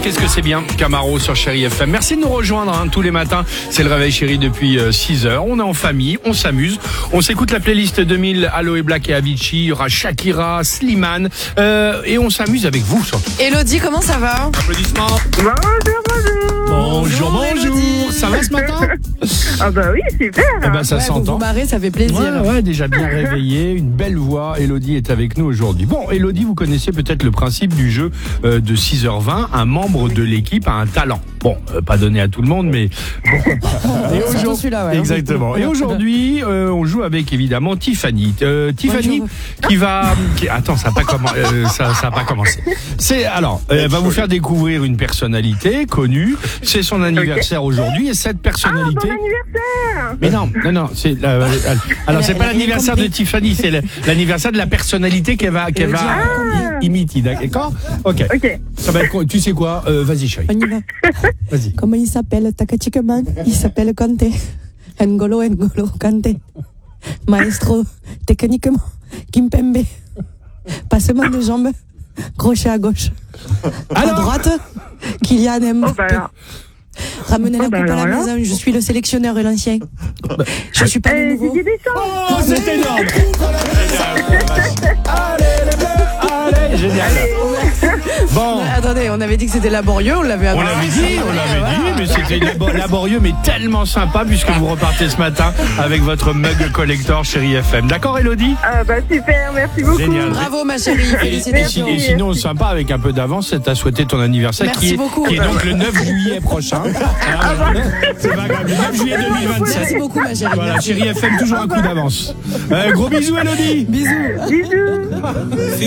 qu'est-ce que c'est bien, Camaro sur Chéri FM. Merci de nous rejoindre tous les matins. C'est le réveil chéri depuis 6h. On est en famille, on s'amuse. On s'écoute la playlist 2000, Aloe Black et Avicii. Il y aura Shakira, Slimane. Et on s'amuse avec vous surtout. Elodie, comment ça va? Applaudissements. Bonjour. Elodie. Ça va ce matin? Ah bah oui, super. Eh ben, ça Vous s'entend. vous marrez, ça fait plaisir. Ouais, déjà bien réveillé, une belle voix. Elodie est avec nous aujourd'hui. Bon, Elodie, vous connaissez peut-être le principe du jeu de 6h20. Un membre de l'équipe a un talent. Bon, pas donné à tout le monde, mais bon. Surtout celui-là, ouais. Exactement. Et aujourd'hui, on joue avec évidemment Tiffany. Tiffany attends, ça n'a pas, ça a pas commencé. Elle va vous faire découvrir une personnalité connue. C'est son anniversaire aujourd'hui et cette personnalité. Bon anniversaire. Mais non, c'est alors c'est pas l'anniversaire de Tiffany, c'est l'anniversaire de la personnalité qu'elle va imiter, d'accord? Ok. Ça va être, tu sais quoi? Vas-y chérie. On y va. Vas-y. Comment il s'appelle? Takachikaman. Il s'appelle Kanté. N'Golo Kanté. Maestro, techniquement, Kimpembe. Passement de jambes, crochet à gauche. À droite, Kylian Mbappé. Ramenez la coupe à la maison, je suis le sélectionneur et l'ancien. Je suis pas le nouveau. Didier Deschamps. Oh, c'est énorme. Allez, génial. Bon. Attendez, on avait dit que c'était laborieux, on l'avait On l'avait dit, mais c'était laborieux, mais tellement sympa puisque vous repartez ce matin avec votre mug collector Chéri FM. D'accord, Elodie? Ah bah super, merci beaucoup. Génial. Bravo ma chérie, félicitations. Et sinon, sympa, avec un peu d'avance, c'est à souhaiter ton anniversaire Merci beaucoup. qui est donc le 9 juillet prochain. C'est pas grave, le 9 juillet 2027. Merci beaucoup ma chérie. Voilà, Chéri FM, toujours un coup d'avance. Gros bisous, Elodie. Bisous. Bisous.